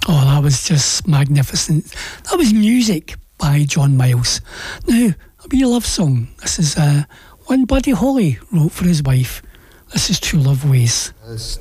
Oh, that was just magnificent. That was music by John Miles. Now, a wee love song. This is one Buddy Holly wrote for his wife. This is True Love Ways. This